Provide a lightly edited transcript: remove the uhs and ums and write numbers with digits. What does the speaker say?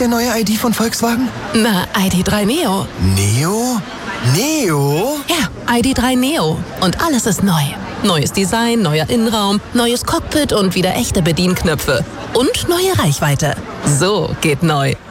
der neue ID von Volkswagen? Na, ID.3 Neo. Neo? Neo? Ja, ID.3 Neo. Und alles ist neu. Neues Design, neuer Innenraum, neues Cockpit und wieder echte Bedienknöpfe. Und neue Reichweite. So geht neu.